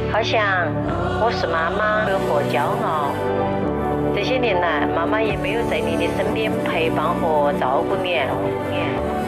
好想我是妈妈为何骄傲？这些年来，妈妈也没有在你的身边陪伴和照顾你。